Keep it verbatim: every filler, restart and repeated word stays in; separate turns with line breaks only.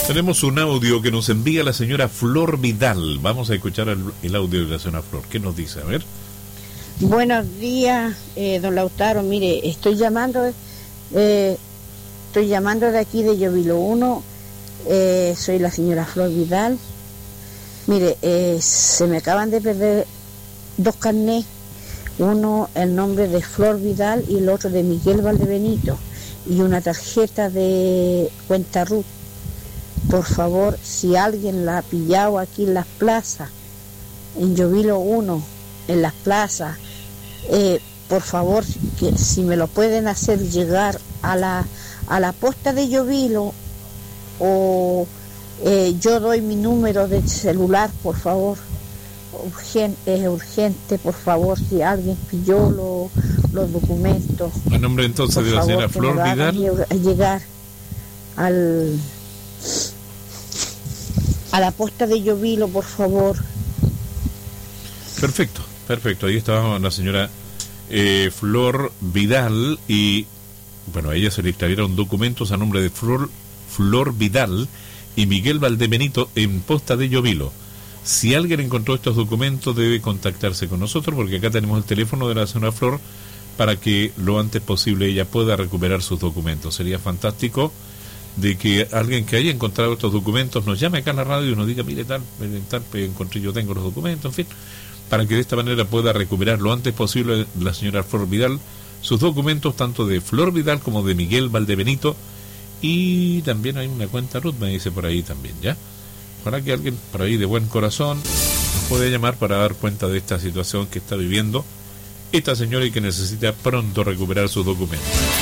Tenemos un audio que nos envía la señora Flor Vidal. Vamos a escuchar el, el audio de la señora Flor. ¿Qué nos dice? A ver.
Buenos días, eh, don Lautaro. Mire, estoy llamando, eh, estoy llamando de aquí de Llovilo uno. Eh, soy la señora Flor Vidal. Mire, eh, se me acaban de perder dos carnés. Uno el nombre de Flor Vidal y el otro de Miguel Valdebenito. Y una tarjeta de cuenta Ruth. Por favor, si alguien la ha pillado aquí en las plazas, en Llovilo uno, en las plazas, eh, por favor, que si me lo pueden hacer llegar a la, a la posta de Llovilo, o eh, yo doy mi número de celular, por favor. Urgente, es urgente, por favor, si alguien pilló lo, los documentos.
A nombre entonces de la señora Flor Vidal.
Llegar al a la posta de Llovilo, por favor.
Perfecto, perfecto. Ahí estaba la señora eh, Flor Vidal y, bueno, a ella se le extraviaron documentos a nombre de Flor, Flor Vidal y Miguel Valdebenito en posta de Llovilo. Si alguien encontró estos documentos debe contactarse con nosotros, porque acá tenemos el teléfono de la señora Flor para que lo antes posible ella pueda recuperar sus documentos. Sería fantástico de que alguien que haya encontrado estos documentos nos llame acá a la radio y nos diga, mire, tal, tal, encontré, yo tengo los documentos, en fin, para que de esta manera pueda recuperar lo antes posible la señora Flor Vidal sus documentos, tanto de Flor Vidal como de Miguel Valdebenito, y también hay una cuenta Ruth, me dice por ahí también, ¿ya? Para que alguien por ahí de buen corazón nos pueda llamar para dar cuenta de esta situación que está viviendo esta señora y que necesita pronto recuperar sus documentos.